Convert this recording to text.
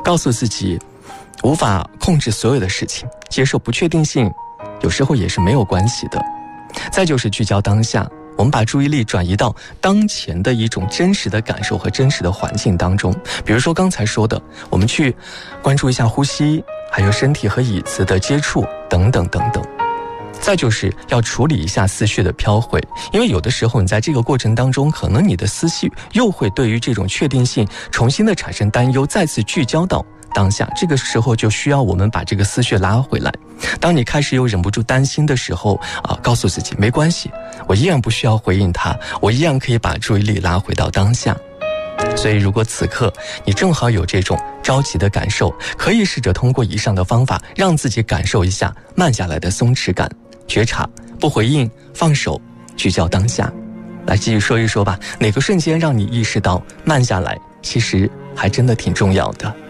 告诉自己无法控制所有的事情，接受不确定性，有时候也是没有关系的。再就是聚焦当下，我们把注意力转移到当前的一种真实的感受和真实的环境当中。比如说刚才说的，我们去关注一下呼吸，还有身体和椅子的接触等等等等。再就是要处理一下思绪的飘回，因为有的时候你在这个过程当中，可能你的思绪又会对于这种确定性重新的产生担忧，再次聚焦到当下，这个时候就需要我们把这个思绪拉回来。当你开始又忍不住担心的时候告诉自己没关系，我依然不需要回应它，我依然可以把注意力拉回到当下。所以如果此刻你正好有这种着急的感受，可以试着通过以上的方法让自己感受一下慢下来的松弛感，觉察，不回应，放手，聚焦当下。来继续说一说吧，哪个瞬间让你意识到慢下来其实还真的挺重要的。